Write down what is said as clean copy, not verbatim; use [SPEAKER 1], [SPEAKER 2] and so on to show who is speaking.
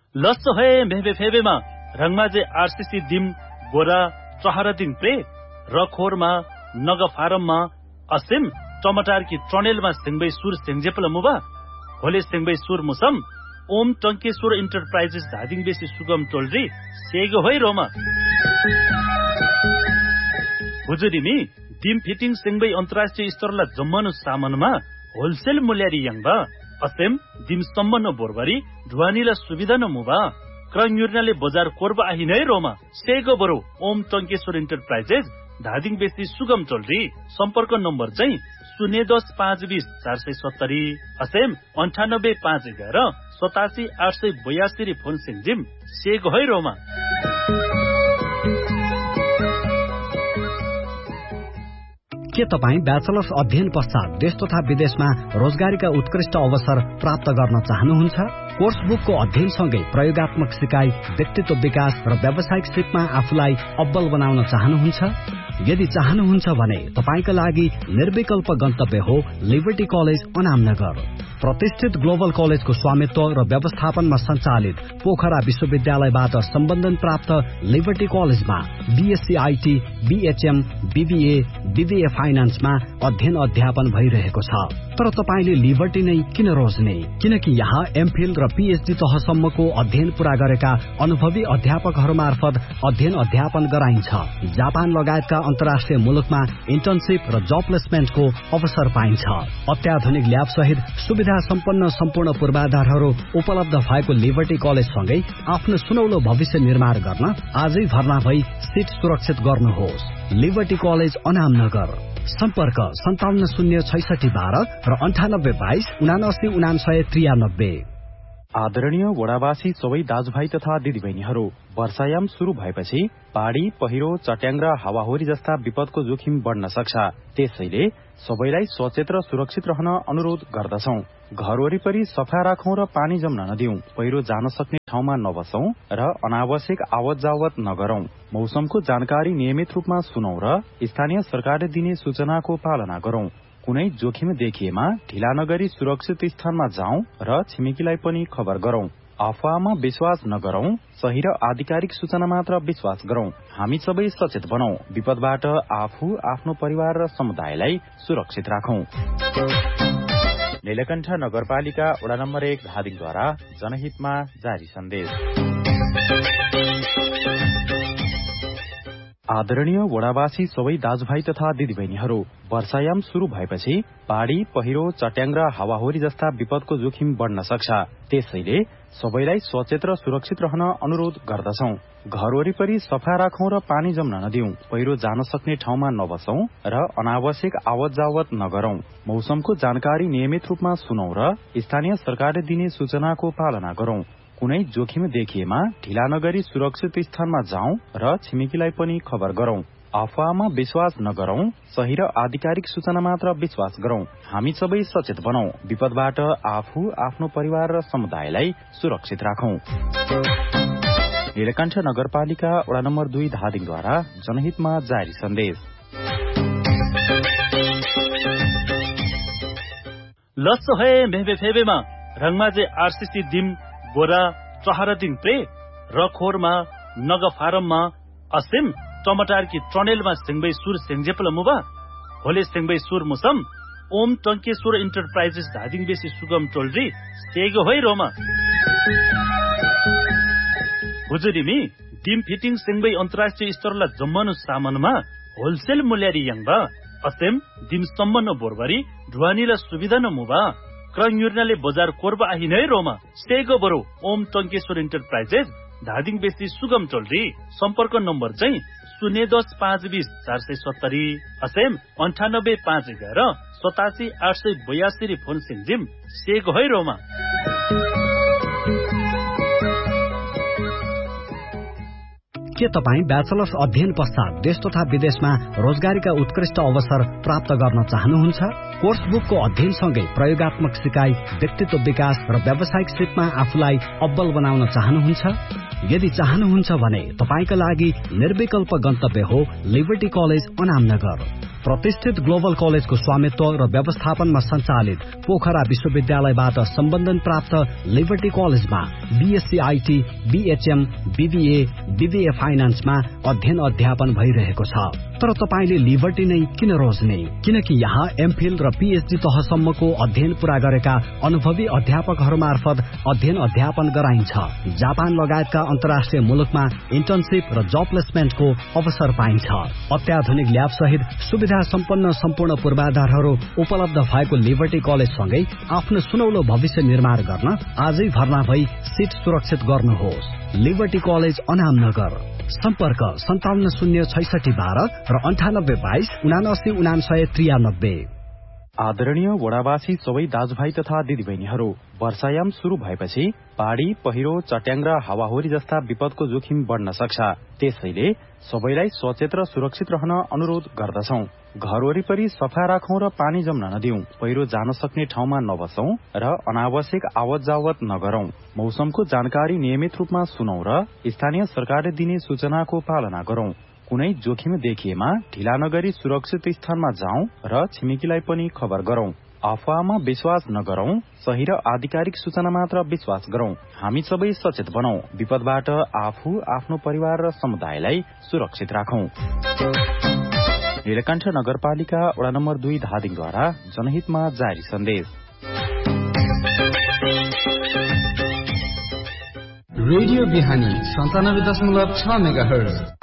[SPEAKER 1] लस्सो है मेहबे फेबेमा रंगमाजे आरसीसी दिम बोरा चहरा दिन प्रे रखोरमा नग फारममा असिम टमाटर की ट्रनेलमा सिंगबै सुर सिंगजेपल मुबा होले सिंगबै सुर मुसम ओम टंकेश्वर इंटरप्राइजेस धादिङ बेसी सुगम टोलरी सेगो होइ रोमा हुजुरिमी दिम फिटिङ सिंगबै अन्तर्राष्ट्रिय स्तरला जम्मनु सामानमा होलसेल मूल्यारी यंगबा असेम दिम सम्मन बोरबरी ढुवानीला सुविधा न मुबा क्रन्युर्नाले बजार कोर्बा आहिनै रोमा सेगो बरो ओम टंकेश्वर इंटरप्राइजेस धादिङ बेसी सुगम टोलरी सम्पर्क नम्बर चाहिँ 010-520-470 असेम 98-511-87-882 फोन सिंजिम सेगो है रोमा
[SPEAKER 2] के तपाई ब्याचलर्स अध्ययन पश्चात देश तथा विदेशमा रोजगारीका उत्कृष्ट अवसर प्राप्त गर्न चाहनुहुन्छ? कोर्स बुकको अध्ययन सँगै प्रयोगात्मक सिकाइ, व्यक्तित्व विकास र व्यावसायिक सिपमा आफूलाई अब्बल बनाउन चाहनुहुन्छ? यदि चाहनुहुन्छ भने तपाईका लागि निर्विकल्प गन्तव्य हो लिबर्टी कलेज अनामनगर। प्रतिष्ठित ग्लोबल कलेजको स्वामित्व र व्यवस्थापनमा सञ्चालित पोखरा विश्वविद्यालयबाट सम्बन्धन प्राप्त लिबर्टी कलेजमा BSc IT, BHM, BBA, BBA फाइनान्समा अध्ययन अध्यापन भइरहेको छ। तर तपाईले लिबर्टी नै किन रोज्ने? किनकि यहाँ एमफिल र पीएचडी तहसम्मको अध्ययन पूरा गरेका अनुभवी अध्यापकहरू मार्फत अध्ययन अध्यापन गराइन्छ। जापान लगायतका अन्तर्राष्ट्रिय मुलुकमा इन्टर्नशिप र जब प्लेसमेन्टको अवसर पाइन्छ। अत्याधुनिक ल्याब सहित सुविधा सम्पन्न सम्पूर्ण पूर्वाधारहरू उपलब्ध भएको लिबर्टी कलेज सँगै आफ्नो सुनौलो भविष्य निर्माण गर्न आजै भर्ना भई सिट सुरक्षित गर्नुहोस्। Liberty college Anamnagar. सम्पर्क 570661 र 9822-799993।
[SPEAKER 3] आदरणीय वडावासी सबै दाजुभाइ तथा दिदीबहिनीहरू, वर्षायाम शुरू भएपछि बाढी, पहिरो, चट्याङ र हावाहुरी जस्ता विपदको जोखिम बढ्न सक्छ। त्यसैले सबैलाई सचेत र सुरक्षित रहन अनुरोध गर्दछौं। घर वरिपरि सफा राखौं र पानी जम्न नदिउँ। पहिरो जान सक्ने ठाउँमा नबसौं र अनावश्यक आवत जावत नगरौं। मौसमको जानकारी नियमित रूपमा सुनौं र स्थानीय सरकारले दिने सूचनाको पालना गरौं। कुनै जोखिम देखिएमा ढिला नगरी सुरक्षित स्थानमा जाउँ र छिमेकीलाई पनि खबर गरौं। अफवाहमा विश्वास नगरौं। सही र आधिकारिक सूचना मात्र विश्वास गरौं। हामी सबै सचेत बनौं। विपदबाट आफू, आफ्नो परिवार र समुदायलाई सुरक्षित राखौं। नीलकण्ठ नगरपालिका वडा नम्बर 1 धादिङद्वारा जनहितमा जारी सन्देश। आदरणीय वडावासी सबै दाजुभाइ तथा दिदीबहिनीहरू, वर्षायाम शुरू भएपछि बाढी, पहिरो, चट्याङ र हावाहुरी जस्ता विपदको जोखिम बढ्न सक्छ। त्यसैले सबैलाई सचेत र सुरक्षित रहन अनुरोध गर्दछौं। घर वरिपरि सफा राखौं र पानी जम्न नदिउँ। पहिरो जान सक्ने ठाउँमा नबसौं र अनावश्यक आवत जावत नगरौं। मौसमको जानकारी नियमित रूपमा सुनौं र स्थानीय सरकारले दिने सूचनाको पालना गरौं। कुनै जोखिम देखिएमा ढिला नगरी सुरक्षित स्थानमा जाउँ र छिमेकीलाई पनि खबर गरौं। अफवाहमा विश्वास नगरौं। सही र आधिकारिक सूचना मात्र विश्वास गरौं। हामी सबै सचेत बनौं। विपदबाट आफू, आफ्नो परिवार र समुदायलाई सुरक्षित राखौं। नीलकण्ठ नगरपालिका वडा नम्बर 2 धादिङद्वारा जनहितमा जारी सन्देश।
[SPEAKER 1] लस्सो है मेहबे फेबेमा रंगमाजे आरसीसी दिम बोरा चहरा दिन प्रे रखोरमा नग फारममा असिम टमाटर की ट्रनेलमा सिंगबै सुर सिंगजेपल मुबा होले सिंगबै सुर मुसम ओम टंकेश्वर इंटरप्राइजेस धादिङ बेसी सुगम टोलरी सेगो होइ रोमा हुजुरिमी दिम फिटिङ सिंगबै अन्तर्राष्ट्रिय स्तरला जम्मनु सामानमा होलसेल मूल्यारी यंगबा असेम दिम सम्मन बोरबरी ढुवानीला सुविधा न मुबा क्रन्युर्नाले बजार कोर्बा आहिनै रोमा सेगो बरो ओम टंकेश्वर इंटरप्राइजेस धादिङ बेसी सुगम टोलरी सम्पर्क नम्बर चाहिँ 010-520-470 असेम 98-511-87-882 फोन सिंजिम सेगो है रोमा।
[SPEAKER 2] के तपाई ब्याचलर्स अध्ययन पश्चात देश तथा विदेशमा रोजगारीका उत्कृष्ट अवसर प्राप्त गर्न चाहनुहुन्छ? कोर्स बुकको अध्ययन सँगै प्रयोगात्मक सिकाइ, व्यक्तित्व विकास र व्यावसायिक सिपमा आफूलाई अब्बल बनाउन चाहनुहुन्छ? यदि चाहनुहुन्छ भने तपाईका लागि निर्विकल्प गन्तव्य हो लिबर्टी कलेज अनामनगर। प्रतिष्ठित ग्लोबल कलेजको स्वामित्व र व्यवस्थापनमा सञ्चालित पोखरा विश्वविद्यालयबाट सम्बन्धन प्राप्त लिबर्टी कलेजमा BSc IT, BHM, BBA, BBA फाइनान्समा अध्ययन अध्यापन भइरहेको छ। तर तपाईले लिबर्टी नै किन रोज्ने? किनकि यहाँ एमफिल र पीएचडी तहसम्मको अध्ययन पूरा गरेका अनुभवी अध्यापकहरू मार्फत अध्ययन अध्यापन गराइन्छ। जापान लगायतका अन्तर्राष्ट्रिय मुलुकमा इन्टर्नशिप र जब प्लेसमेन्टको अवसर पाइन्छ। अत्याधुनिक ल्याब सहित सुविधा सम्पन्न सम्पूर्ण पूर्वाधारहरू उपलब्ध भएको लिबर्टी कलेज सँगै आफ्नो सुनौलो भविष्य निर्माण गर्न आजै भर्ना भई सिट सुरक्षित गर्नुहोस्। Liberty college Anamnagar. सम्पर्क 570661 र 9822
[SPEAKER 3] आदरणीय वडावासी सबै दाजुभाइ तथा दिदीबहिनीहरू, वर्षायाम शुरू भएपछि बाढ़ी, पहिरो, चट्याङ र हावाहुरी जस्ता विपदको जोखिम बढ्न सक्छ। त्यसैले सबैलाई सचेत र सुरक्षित रहन अनुरोध गर्दछौं। घर वरिपरि सफा राखौं र पानी जम्न नदिउँ। पहिरो जान सक्ने ठाउँमा नबसौं र अनावश्यक आवत जावत नगरौं। मौसमको जानकारी नियमित रूपमा सुनौं र स्थानीय सरकारले दिने सूचनाको पालना गरौं। कुनै जोखिम देखिएमा ढिला नगरी सुरक्षित स्थानमा जाउँ र छिमेकीलाई पनि खबर गरौं। अफवाहमा विश्वास नगरौं, सही र आधिकारिक सूचना मात्र विश्वास गरौं। हामी सबै सचेत बनौं। विपदबाट आफू, आफ्नो परिवार र समुदायलाई सुरक्षित राखौं। नीलकण्ठ नगरपालिका वडा नम्बर 2 धादिङद्वारा जनहितमा जारी सन्देश।
[SPEAKER 4] रेडियो बिहानी 97.6 मेगाहर्ज।